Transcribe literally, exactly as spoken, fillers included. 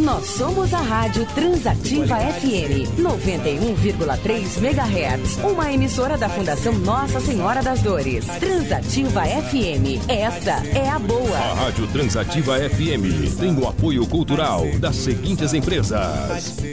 Nós somos a Rádio Transativa F M, noventa e um vírgula três megahertz, uma emissora da Fundação Nossa Senhora das Dores. Transativa F M, esta é a boa. A Rádio Transativa F M tem o apoio cultural das seguintes empresas: